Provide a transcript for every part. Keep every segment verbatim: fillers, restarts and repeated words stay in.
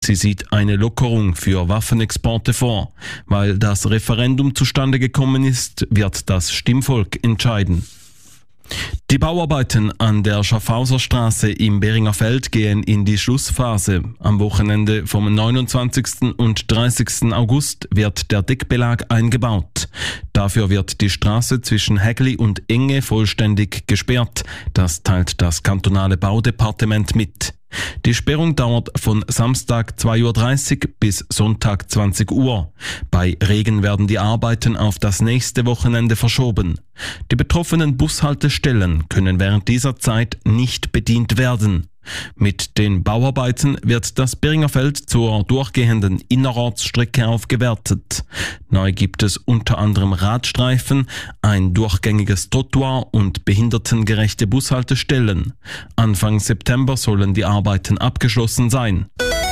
Sie sieht eine Lockerung für Waffenexporte vor. Weil das Referendum zustande gekommen ist, wird das Stimmvolk entscheiden. Die Bauarbeiten an der Schaffhauserstraße im Beringer Feld gehen in die Schlussphase. Am Wochenende vom neunundzwanzigsten und dreißigsten August wird der Deckbelag eingebaut. Dafür wird die Straße zwischen Hägli und Enge vollständig gesperrt. Das teilt das kantonale Baudepartement mit. Die Sperrung dauert von Samstag zwei Uhr dreißig bis Sonntag zwanzig Uhr. Bei Regen werden die Arbeiten auf das nächste Wochenende verschoben. Die betroffenen Bushaltestellen können während dieser Zeit nicht bedient werden. Mit den Bauarbeiten wird das Beringer Feld zur durchgehenden Innerortsstrecke aufgewertet. Neu gibt es unter anderem Radstreifen, ein durchgängiges Trottoir und behindertengerechte Bushaltestellen. Anfang September sollen die Arbeiten abgeschlossen sein.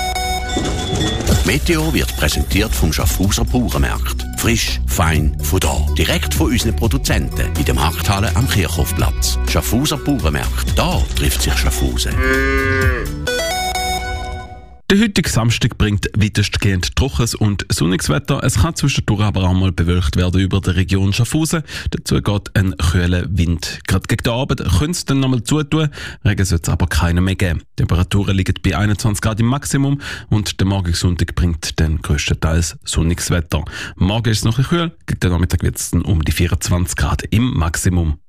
Meteo wird präsentiert vom Schaffhauser Bauernmarkt. Frisch, fein, von da. Direkt von unseren Produzenten in der Markthalle am Kirchhofplatz. Schaffhauser Bauernmarkt. Da trifft sich Schaffhausen. Der heutige Samstag bringt weitestgehend trockenes und sonniges Wetter. Es kann zwischendurch aber auch mal bewölkt werden über der Region Schaffhausen. Dazu geht ein kühler Wind. Gerade gegen den Abend könnte es dann nochmal zutun. Regen soll es aber keinen mehr geben. Die Temperaturen liegen bei einundzwanzig Grad im Maximum und der morgige Sonntag bringt dann grösstenteils sonniges Wetter. Morgen ist es noch ein kühl, gegen den Nachmittag wird es dann um die vierundzwanzig Grad im Maximum.